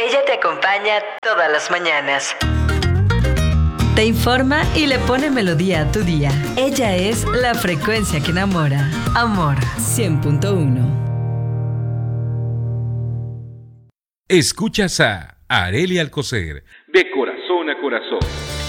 Ella te acompaña todas las mañanas. Te informa y le pone melodía a tu día. Ella es la frecuencia que enamora. Amor 100.1. Escuchas a Arely Alcocer, de corazón a corazón.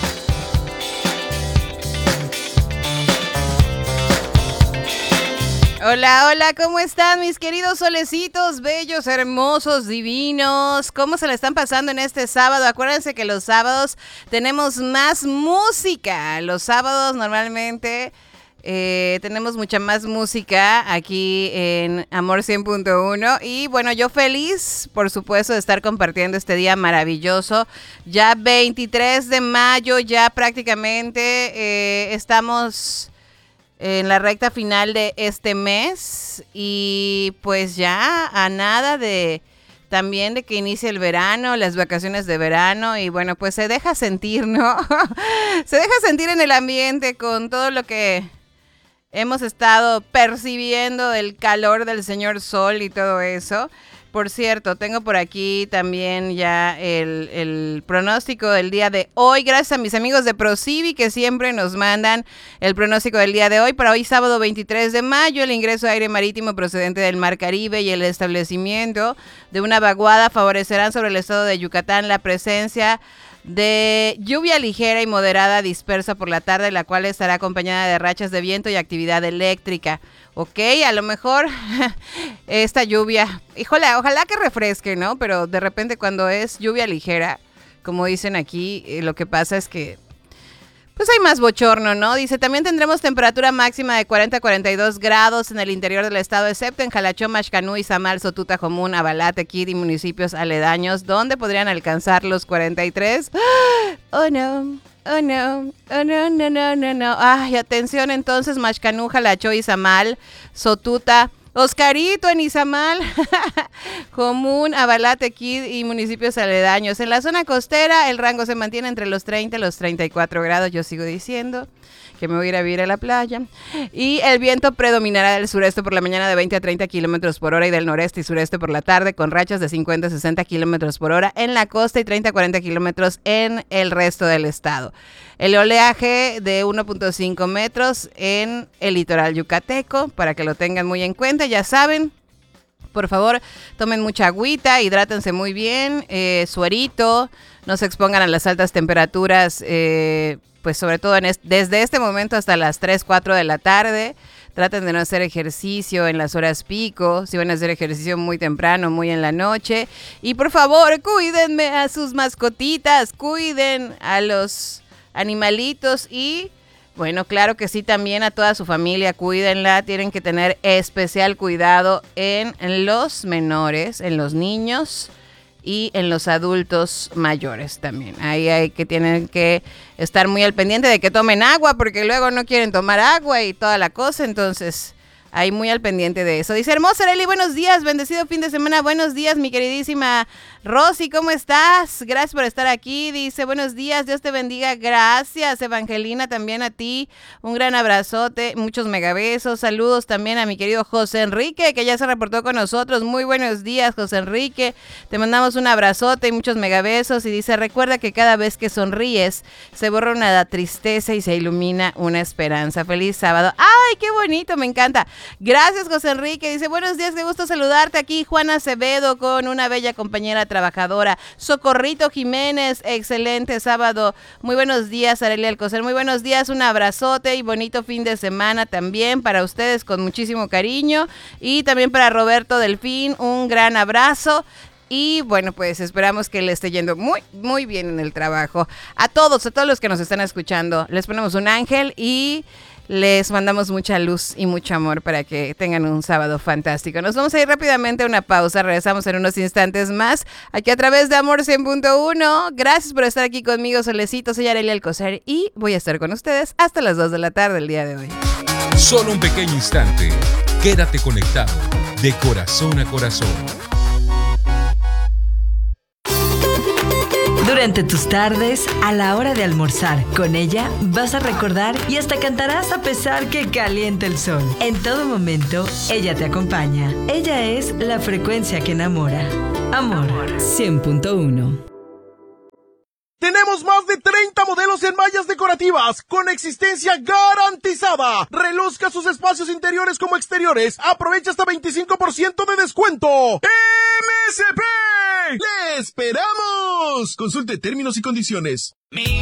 Hola, hola, ¿cómo están mis queridos solecitos, bellos, hermosos, divinos? ¿Cómo se la están pasando en este sábado? Acuérdense que los sábados tenemos más música. Los sábados normalmente tenemos mucha más música aquí en Amor 100.1. Y bueno, yo feliz, por supuesto, de estar compartiendo este día maravilloso. Ya 23 de mayo, ya prácticamente estamos en la recta final de este mes y pues ya a nada de también de que inicie el verano, las vacaciones de verano y bueno, pues se deja sentir, ¿no? Se deja sentir en el ambiente con todo lo que hemos estado percibiendo del calor del señor sol y todo eso. Por cierto, tengo por aquí también ya el pronóstico del día de hoy. Gracias a mis amigos de ProCivi que siempre nos mandan el pronóstico del día de hoy. Para hoy sábado 23 de mayo, el ingreso de aire marítimo procedente del Mar Caribe y el establecimiento de una vaguada favorecerán sobre el estado de Yucatán la presencia de lluvia ligera y moderada dispersa por la tarde, la cual estará acompañada de rachas de viento y actividad eléctrica. Ok, a lo mejor esta lluvia, híjole, ojalá que refresque, ¿no? Pero de repente cuando es lluvia ligera, como dicen aquí, lo que pasa es que pues hay más bochorno, ¿no? Dice, también tendremos temperatura máxima de 40 a 42 grados en el interior del estado, excepto en Jalachó, Maxcanú, Izamal, Sotuta, Jomún, Abalá, Tequil y municipios aledaños, donde podrían alcanzar los 43. Oh, no. Oh, no. Oh, no, no, no, no, no. Ay, atención entonces, Maxcanú, Jalachó, Izamal, Sotuta, Oscarito en Izamal, Jomún, Abalá, Tequil y municipios aledaños. En la zona costera el rango se mantiene entre los 30 y los 34 grados. Yo sigo diciendo que me voy a ir a vivir a la playa. Y el viento predominará del sureste por la mañana de 20 a 30 kilómetros por hora y del noreste y sureste por la tarde con rachas de 50 a 60 kilómetros por hora en la costa y 30 a 40 kilómetros en el resto del estado. El oleaje de 1.5 metros en el litoral yucateco, para que lo tengan muy en cuenta, ya saben. Por favor, tomen mucha agüita, hidrátense muy bien, suerito, no se expongan a las altas temperaturas, pues sobre todo desde este momento hasta las 3, 4 de la tarde. Traten de no hacer ejercicio en las horas pico, si van a hacer ejercicio muy temprano, muy en la noche. Y por favor, cuídenme a sus mascotitas, cuiden a los animalitos y bueno, claro que sí, también a toda su familia, cuídenla, tienen que tener especial cuidado en los menores, en los niños y en los adultos mayores también. Ahí tienen que estar muy al pendiente de que tomen agua, porque luego no quieren tomar agua y toda la cosa, entonces ahí muy al pendiente de eso. Dice, hermosa Arely, buenos días, bendecido fin de semana, buenos días mi queridísima Rosy, ¿cómo estás? Gracias por estar aquí. Dice, buenos días, Dios te bendiga, gracias Evangelina, también a ti, un gran abrazote, muchos megabesos, saludos también a mi querido José Enrique, que ya se reportó con nosotros. Muy buenos días José Enrique, te mandamos un abrazote y muchos megabesos. Y dice, recuerda que cada vez que sonríes se borra una tristeza y se ilumina una esperanza. Feliz sábado. Ay, qué bonito, me encanta. Gracias José Enrique. Dice, buenos días, qué gusto saludarte aquí, Juana Acevedo, con una bella compañera trabajadora, Socorrito Jiménez, excelente sábado, muy buenos días Arely Alcocer, muy buenos días, un abrazote y bonito fin de semana también para ustedes con muchísimo cariño y también para Roberto Delfín, un gran abrazo. Y bueno, pues esperamos que le esté yendo muy, muy bien en el trabajo. A todos los que nos están escuchando, les ponemos un ángel y les mandamos mucha luz y mucho amor para que tengan un sábado fantástico. Nos vamos a ir rápidamente a una pausa. Regresamos en unos instantes más aquí a través de Amor 100.1. Gracias por estar aquí conmigo, Solecito. Soy Arely Alcocer y voy a estar con ustedes hasta las 2 de la tarde el día de hoy. Solo un pequeño instante. Quédate conectado de corazón a corazón. Durante tus tardes, a la hora de almorzar, con ella vas a recordar y hasta cantarás a pesar que caliente el sol. En todo momento, ella te acompaña. Ella es la frecuencia que enamora. Amor 100.1. Tenemos más de 30 modelos en mallas decorativas con existencia garantizada. Reluzca sus espacios interiores como exteriores. Aprovecha hasta 25% de descuento. MSP. ¡Le esperamos! Consulte términos y condiciones.